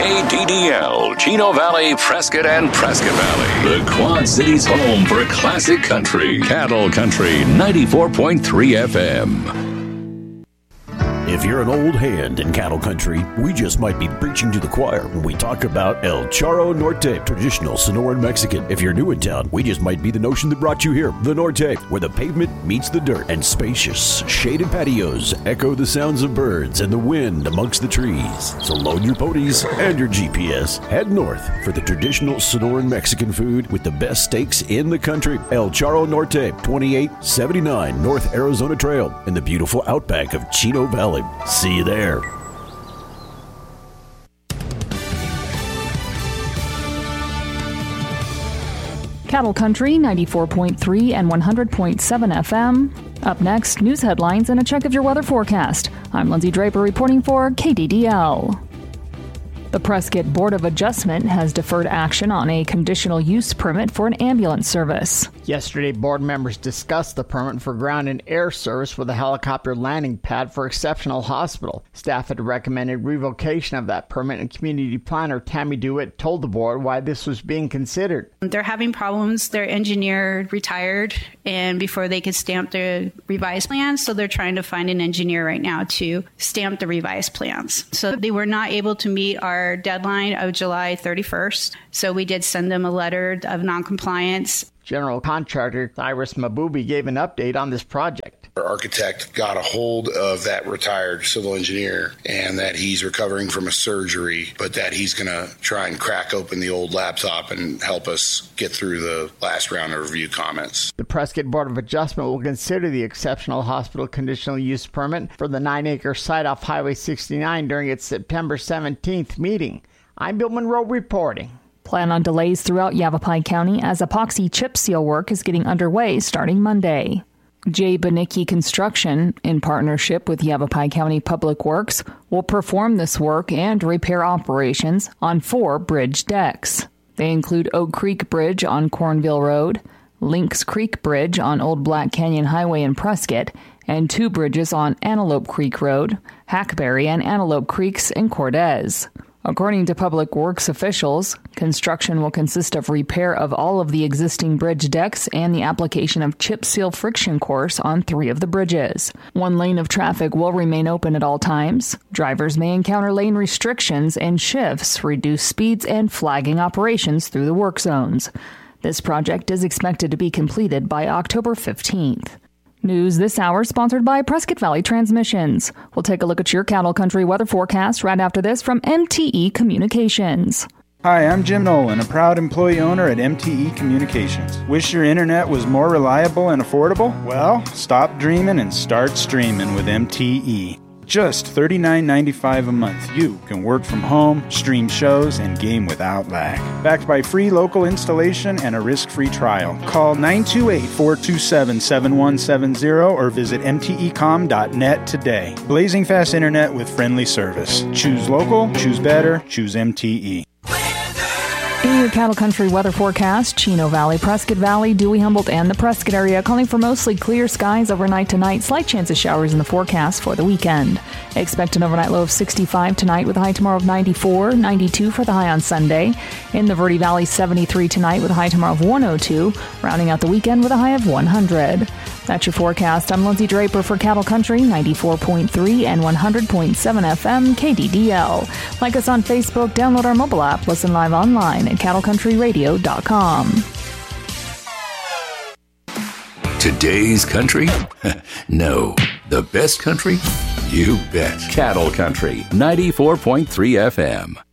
KDDL, Chino Valley, Prescott, and Prescott Valley. The Quad Cities' home for classic country. Cattle Country 94.3 FM. If you're an old hand in cattle country, we just might be preaching to the choir when we talk about El Charro Norte, traditional Sonoran Mexican. If you're new in town, we just might be the notion that brought you here. The Norte, where the pavement meets the dirt, and spacious, shaded patios echo the sounds of birds and the wind amongst the trees. So load your ponies and your GPS. Head north for the traditional Sonoran Mexican food with the best steaks in the country. El Charro Norte, 2879 North Arizona Trail in the beautiful outback of Chino Valley. See you there. Cattle Country 94.3 and 100.7 FM. Up next, news headlines and a check of your weather forecast. I'm Lindsay Draper reporting for KDDL. The Prescott Board of Adjustment has deferred action on a conditional use permit for an ambulance service. Yesterday, board members discussed the permit for ground and air service for the helicopter landing pad for Exceptional Hospital. Staff had recommended revocation of that permit, and community planner Tammy DeWitt told the board why this was being considered. They're having problems. Their engineer retired, and before they could stamp the revised plans, so they're trying to find an engineer right now to stamp the revised plans. So they were not able to meet our deadline of July 31st, so we did send them a letter of noncompliance. General contractor Cyrus Mabubi gave an update on this project. Our architect got a hold of that retired civil engineer and that he's recovering from a surgery, but that he's going to try and crack open the old laptop and help us get through the last round of review comments. The Prescott Board of Adjustment will consider the Exceptional Hospital conditional use permit for the 9-acre site off Highway 69 during its September 17th meeting. I'm Bill Monroe reporting. Plan on delays throughout Yavapai County as epoxy chip seal work is getting underway starting Monday. J. Banicki Construction, in partnership with Yavapai County Public Works, will perform this work and repair operations on 4 bridge decks. They include Oak Creek Bridge on Cornville Road, Lynx Creek Bridge on Old Black Canyon Highway in Prescott, and 2 bridges on Antelope Creek Road, Hackberry and Antelope Creeks in Cortez. According to Public Works officials, construction will consist of repair of all of the existing bridge decks and the application of chip seal friction course on 3 of the bridges. 1 lane of traffic will remain open at all times. Drivers may encounter lane restrictions and shifts, reduced speeds, and flagging operations through the work zones. This project is expected to be completed by October 15th. News this hour sponsored by Prescott Valley Transmissions. We'll take a look at your Cattle Country weather forecast right after this from MTE Communications. Hi, I'm Jim Nolan, a proud employee owner at MTE Communications. Wish your internet was more reliable and affordable? Well, stop dreaming and start streaming with MTE. Just $39.95 a month. You can work from home, stream shows, and game without lag. Backed by free local installation and a risk-free trial. Call 928-427-7170 or visit mtecom.net today. Blazing fast internet with friendly service. Choose local, choose better, choose MTE. In your Cattle Country weather forecast, Chino Valley, Prescott Valley, Dewey, Humboldt, and the Prescott area calling for mostly clear skies overnight tonight. Slight chance of showers in the forecast for the weekend. Expect an overnight low of 65 tonight with a high tomorrow of 94, 92 for the high on Sunday. In the Verde Valley, 73 tonight with a high tomorrow of 102, rounding out the weekend with a high of 100. That's your forecast. I'm Lindsay Draper for Cattle Country 94.3 and 100.7 FM KDDL. Like us on Facebook, download our mobile app, listen live online at cattlecountryradio.com. Today's country? No. The best country? You bet. Cattle Country 94.3 FM.